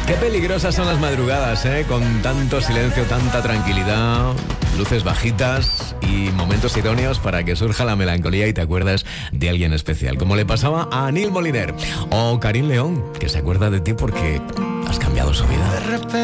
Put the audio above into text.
Qué peligrosas son las madrugadas, con tanto silencio, tanta tranquilidad, luces bajitas y momentos idóneos para que surja la melancolía y te acuerdas de alguien especial, como le pasaba a Anil Moliner o Karim León, que se acuerda de ti porque has cambiado su vida.